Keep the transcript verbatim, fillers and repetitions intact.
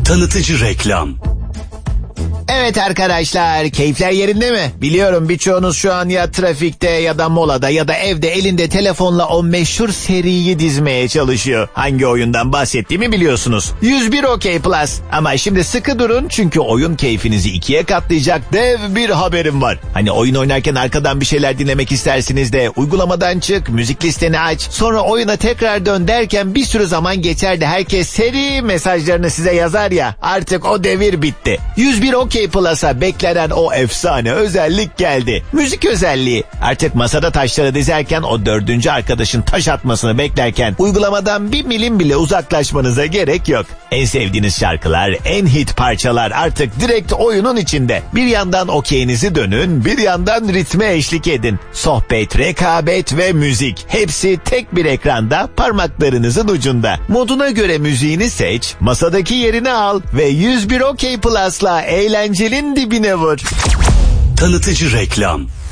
Tanıtıcı reklam. Evet arkadaşlar, keyifler yerinde mi? Biliyorum birçoğunuz şu an ya trafikte ya da molada ya da evde elinde telefonla o meşhur seriyi dizmeye çalışıyor. Hangi oyundan bahsettiğimi biliyorsunuz. yüz bir OK Plus. Ama şimdi sıkı durun çünkü oyun keyfinizi ikiye katlayacak dev bir haberim var. Hani oyun oynarken arkadan bir şeyler dinlemek istersiniz de uygulamadan çık, müzik listeni aç, sonra oyuna tekrar dön derken bir sürü zaman geçer de herkes seri mesajlarını size yazar ya. Artık o devir bitti. yüz bir OK Plus'a beklenen o efsane özellik geldi. Müzik özelliği. Artık masada taşları dizerken o dördüncü arkadaşın taş atmasını beklerken uygulamadan bir milim bile uzaklaşmanıza gerek yok. En sevdiğiniz şarkılar, en hit parçalar artık direkt oyunun içinde. Bir yandan okeyinizi dönün, bir yandan ritme eşlik edin. Sohbet, rekabet ve müzik. Hepsi tek bir ekranda, parmaklarınızın ucunda. Moduna göre müziğini seç, masadaki yerini al ve yüz bir OK Plus'la eğlencenin dibine vur. Tanıtıcı reklam.